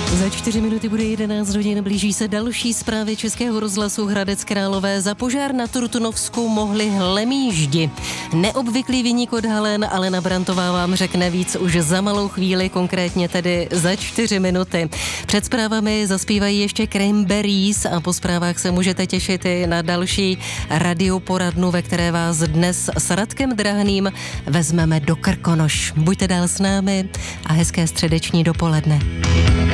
Za 4 minuty bude 11 hodin, blíží se další zprávy Českého rozhlasu Hradec Králové. Za požár na Turtunovsku mohli hlemýždi. Neobvyklý viník odhalen, Alena Brantová vám řekne víc už za malou chvíli, konkrétně tedy za 4 minuty. Před zprávami zaspívají ještě Cranberries a po zprávách se můžete těšit i na další radioporadnu, ve které vás dnes s Radkem Drahným vezmeme do Krkonoš. Buďte dál s námi a hezké středeční dopoledne.